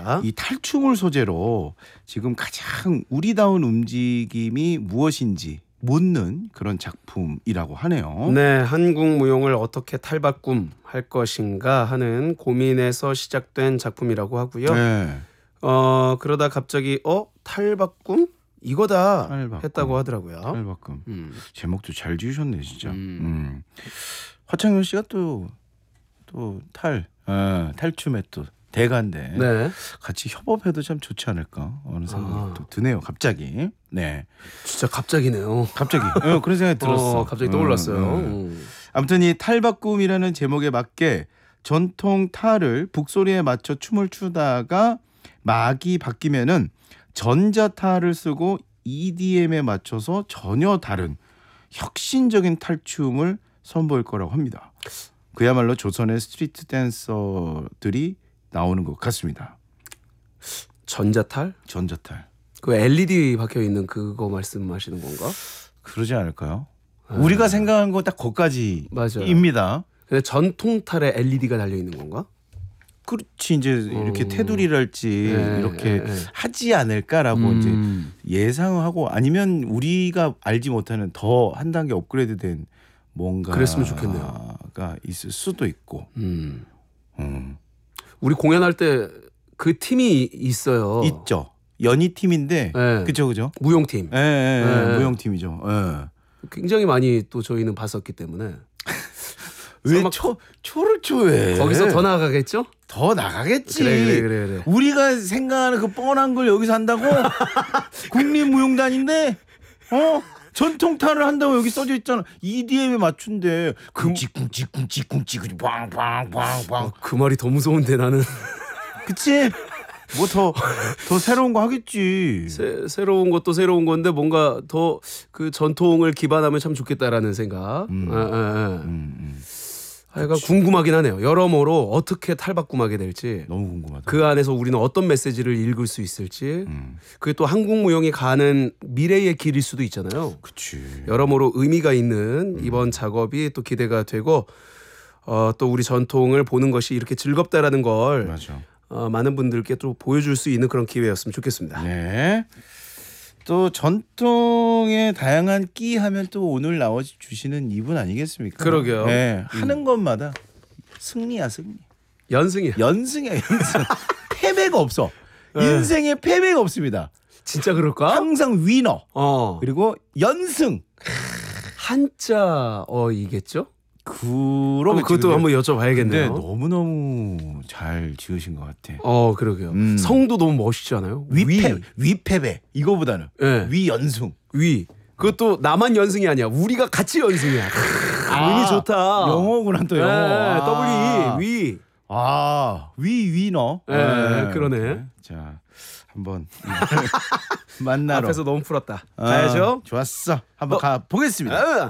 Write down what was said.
있습니다. 이 탈춤을 소재로 지금 가장 우리다운 움직임이 무엇인지 묻는 그런 작품이라고 하네요. 네, 한국 무용을 어떻게 탈바꿈할 것인가 하는 고민에서 시작된 작품이라고 하고요. 네. 그러다 갑자기 탈바꿈? 이거다 탈바꿈. 했다고 하더라고요. 탈바꿈. 제목도 잘 지으셨네 진짜. 화창현 씨가 또 탈춤에 또 대가인데 네. 같이 협업해도 참 좋지 않을까 하는 생각이 또 드네요. 갑자기. 네. 진짜 갑자기네요. 갑자기 그런 생각이 들었어. 갑자기 떠올랐어요. 아무튼 이 탈바꿈이라는 제목에 맞게 전통 탈을 북소리에 맞춰 춤을 추다가 막이 바뀌면은 전자탈을 쓰고 EDM에 맞춰서 전혀 다른 혁신적인 탈춤을 선보일 거라고 합니다. 그야말로 조선의 스트리트 댄서들이 나오는 것 같습니다. 전자탈? 전자탈. 그 LED 박혀 있는 그거 말씀하시는 건가? 그러지 않을까요? 우리가 생각한 거 딱 거기까지입니다. 맞아요. 근데 전통탈에 LED가 달려 있는 건가? 그렇지 이제 이렇게 테두리랄지 이렇게 하지 않을까라고 이제 예상하고 아니면 우리가 알지 못하는 더 한 단계 업그레이드된 뭔가가 그랬으면 좋겠네요. 있을 수도 있고. 우리 공연할 때 그 팀이 있어요. 있죠. 연희 팀인데 그죠. 무용팀. 무용팀이죠. 굉장히 많이 또 저희는 봤었기 때문에. 왜 초를 초해? 거기서 더 나가겠죠? 더 나가겠지. 그래. 우리가 생각하는 그 뻔한 걸 여기서 한다고? 국립무용단인데 전통탈을 한다고 여기 써져 있잖아. EDM에 맞춘대. 쿵치쿵치쿵치쿵치 빵빵빵빵. 그 말이 더 무서운데 나는. 그치? 뭐 더 새로운 거 하겠지. 새로운 것도 새로운 건데 뭔가 더 그 전통을 기반하면 참 좋겠다라는 생각. 하여간 궁금하긴 하네요. 여러모로 어떻게 탈바꿈하게 될지. 너무 궁금하다. 그 안에서 우리는 어떤 메시지를 읽을 수 있을지. 그게 또 한국 무용이 가는 미래의 길일 수도 있잖아요. 그치. 여러모로 의미가 있는 이번 작업이 또 기대가 되고 또 우리 전통을 보는 것이 이렇게 즐겁다라는 걸 맞아. 많은 분들께 또 보여줄 수 있는 그런 기회였으면 좋겠습니다. 네. 또 전통의 다양한 끼 하면 또 오늘 나와주시는 이분 아니겠습니까? 그러게요. 네. 하는 것마다 승리야 승리. 연승이야. 연승이야 연승. 패배가 없어. 인생에 패배가 없습니다. 진짜 그럴까? 항상 위너. 그리고 연승. 한자 이겠죠? 그러면 그것도 한번 여쭤봐야겠네요. 근데 너무너무 잘 지으신 것 같아. 그러게요. 성도 너무 멋있지 않아요? 위패배 이거보다는 위연승. 그것도 나만 연승이 아니야. 우리가 같이 연승이야. 의미 좋다. 영어구나 또 영어. 위. 위너. 그러네. 자, 한번 만나러. 앞에서 너무 풀었다. 가야죠. 좋았어. 한번 가 보겠습니다.